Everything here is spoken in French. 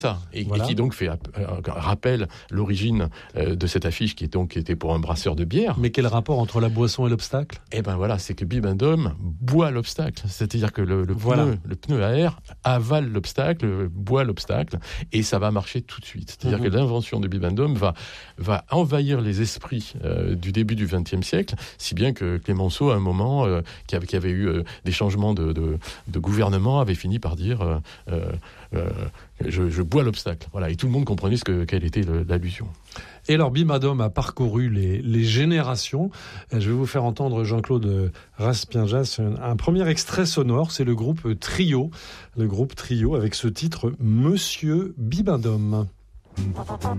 Ça, et Voilà. qui donc rappelle l'origine de cette affiche qui était pour un brasseur de bière. Mais quel rapport entre la boisson et l'obstacle ? Eh ben voilà, c'est que Bibendum boit l'obstacle, c'est-à-dire que le pneu à air avale l'obstacle, boit l'obstacle, et ça va marcher tout de suite. C'est-à-dire que l'invention de Bibendum va envahir les esprits du début du XXe siècle, si bien que Clémenceau, à un moment, qui avait eu des changements de gouvernement, avait fini par dire je bois l'obstacle. Voilà, et tout le monde comprenait quelle était l'allusion. Et alors, Bibendum a parcouru les générations. Je vais vous faire entendre Jean-Claude Raspienjas, un premier extrait sonore. C'est le groupe Trio avec ce titre Monsieur Bibendum.